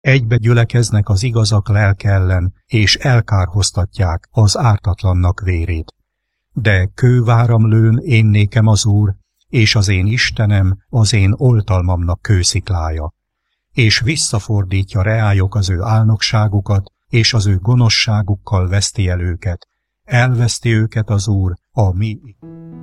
Egybe gyülekeznek az igazak lelke ellen, és elkárhoztatják az ártatlannak vérét. De kőváram lőn én nékem az Úr, és az én Istenem az én oltalmamnak kősziklája. És visszafordítja reályok az ő álnokságukat, és az ő gonoszságukkal veszti el őket. Elveszti őket az Úr, a mi